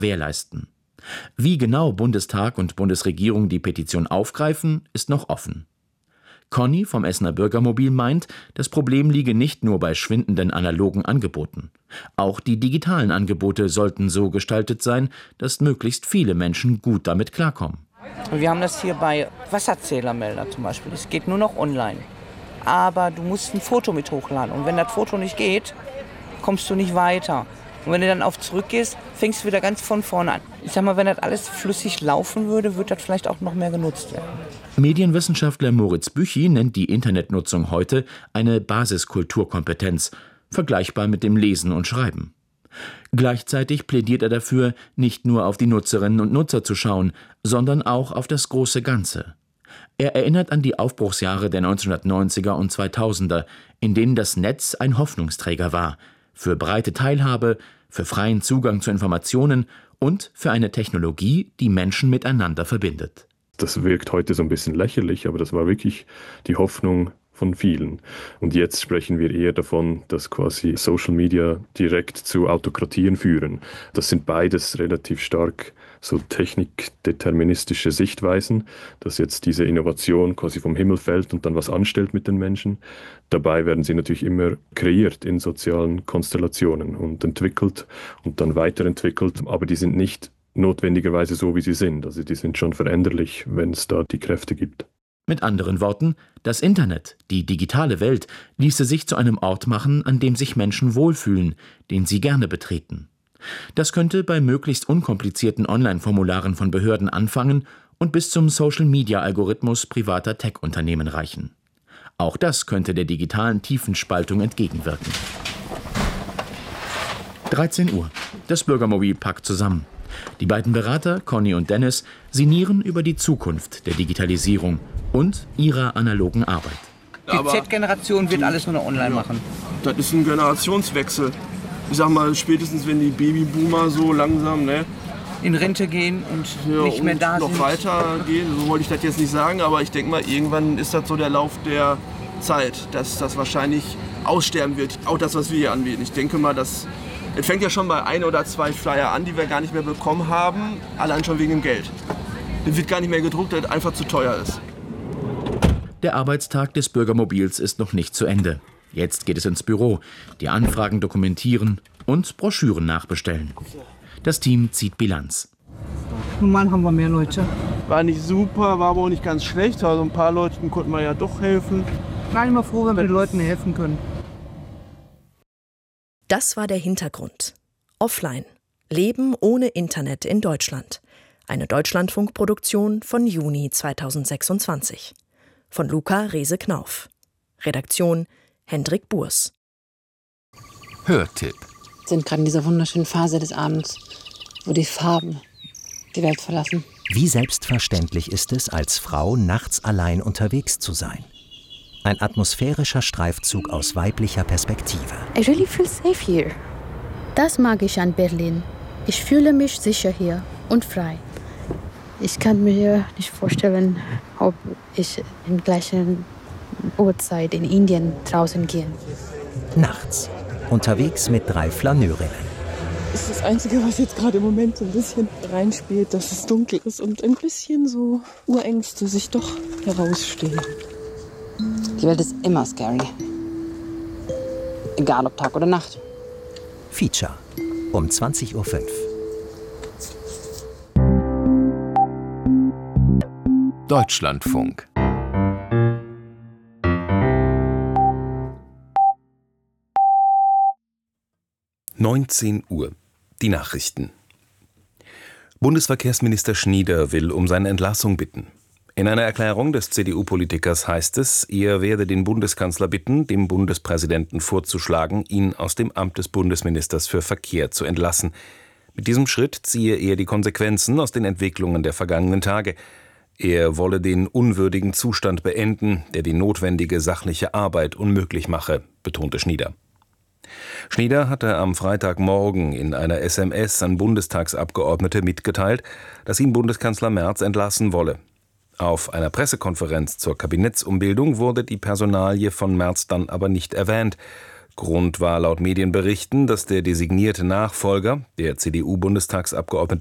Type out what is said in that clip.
gewährleisten. Wie genau Bundestag und Bundesregierung die Petition aufgreifen, ist noch offen. Conny vom Essener Bürgermobil meint, das Problem liege nicht nur bei schwindenden analogen Angeboten. Auch die digitalen Angebote sollten so gestaltet sein, dass möglichst viele Menschen gut damit klarkommen. Wir haben das hier bei Wasserzählermelder zum Beispiel. Es geht nur noch online. Aber du musst ein Foto mit hochladen. Und wenn das Foto nicht geht, kommst du nicht weiter. Und wenn du dann auf zurück gehst, fängst du wieder ganz von vorne an. Ich sag mal, wenn das alles flüssig laufen würde, würde das vielleicht auch noch mehr genutzt werden. Medienwissenschaftler Moritz Büchi nennt die Internetnutzung heute eine Basiskulturkompetenz, vergleichbar mit dem Lesen und Schreiben. Gleichzeitig plädiert er dafür, nicht nur auf die Nutzerinnen und Nutzer zu schauen, sondern auch auf das große Ganze. Er erinnert an die Aufbruchsjahre der 1990er und 2000er, in denen das Netz ein Hoffnungsträger war, für breite Teilhabe, für freien Zugang zu Informationen und für eine Technologie, die Menschen miteinander verbindet. Das wirkt heute so ein bisschen lächerlich, aber das war wirklich die Hoffnung von vielen. Und jetzt sprechen wir eher davon, dass quasi Social Media direkt zu Autokratien führen. Das sind beides relativ stark so technikdeterministische Sichtweisen, dass jetzt diese Innovation quasi vom Himmel fällt und dann was anstellt mit den Menschen. Dabei werden sie natürlich immer kreiert in sozialen Konstellationen und entwickelt und dann weiterentwickelt, aber die sind nicht notwendigerweise so, wie sie sind. Also die sind schon veränderlich, wenn es da die Kräfte gibt. Mit anderen Worten, das Internet, die digitale Welt, ließe sich zu einem Ort machen, an dem sich Menschen wohlfühlen, den sie gerne betreten. Das könnte bei möglichst unkomplizierten Online-Formularen von Behörden anfangen und bis zum Social-Media-Algorithmus privater Tech-Unternehmen reichen. Auch das könnte der digitalen Tiefenspaltung entgegenwirken. 13 Uhr. Das Bürgermobil packt zusammen. Die beiden Berater, Conny und Dennis, sinnieren über die Zukunft der Digitalisierung und ihrer analogen Arbeit. Die Z-Generation wird alles nur noch online machen. Das ist ein Generationswechsel. Ich sag mal, spätestens wenn die Babyboomer so langsam in Rente gehen und nicht mehr da sind. Noch weitergehen, so wollte ich das jetzt nicht sagen, aber ich denke mal, irgendwann ist das so der Lauf der Zeit, dass das wahrscheinlich aussterben wird. Auch das, was wir hier anbieten. Ich denke mal, es fängt ja schon bei 1 oder 2 Flyer an, die wir gar nicht mehr bekommen haben, allein schon wegen dem Geld. Das wird gar nicht mehr gedruckt, weil es einfach zu teuer ist. Der Arbeitstag des Bürgermobils ist noch nicht zu Ende. Jetzt geht es ins Büro, die Anfragen dokumentieren und Broschüren nachbestellen. Das Team zieht Bilanz. Normal haben wir mehr Leute. War nicht super, war aber auch nicht ganz schlecht. Also ein paar Leuten konnten wir ja doch helfen. Ich bin immer froh, wenn wir den Leuten helfen können. Das war der Hintergrund. Offline. Leben ohne Internet in Deutschland. Eine Deutschlandfunkproduktion von Juni 2026. Von Luca Rehse-Knauf. Redaktion Hendrik Burs. Hörtipp. Wir sind gerade in dieser wunderschönen Phase des Abends, wo die Farben die Welt verlassen. Wie selbstverständlich ist es, als Frau nachts allein unterwegs zu sein? Ein atmosphärischer Streifzug aus weiblicher Perspektive. I really feel safe here. Das mag ich an Berlin. Ich fühle mich sicher hier und frei. Ich kann mir nicht vorstellen, ob ich in gleichen Uhrzeit in Indien draußen gehe. Nachts. Unterwegs mit 3 Flaneurinnen. Das ist das Einzige, was jetzt gerade im Moment so ein bisschen reinspielt, dass es dunkel ist und ein bisschen so Urängste sich doch herausstehen. Die Welt ist immer scary. Egal ob Tag oder Nacht. Feature. Um 20:05 Uhr. Deutschlandfunk. Uhr. Die Nachrichten. Bundesverkehrsminister Schnieder will um seine Entlassung bitten. In einer Erklärung des CDU-Politikers heißt es, er werde den Bundeskanzler bitten, dem Bundespräsidenten vorzuschlagen, ihn aus dem Amt des Bundesministers für Verkehr zu entlassen. Mit diesem Schritt ziehe er die Konsequenzen aus den Entwicklungen der vergangenen Tage. Er wolle den unwürdigen Zustand beenden, der die notwendige sachliche Arbeit unmöglich mache, betonte Schnieder. Schnieder hatte am Freitagmorgen in einer SMS an Bundestagsabgeordnete mitgeteilt, dass ihn Bundeskanzler Merz entlassen wolle. Auf einer Pressekonferenz zur Kabinettsumbildung wurde die Personalie von Merz dann aber nicht erwähnt. Grund war laut Medienberichten, dass der designierte Nachfolger, der CDU-Bundestagsabgeordnete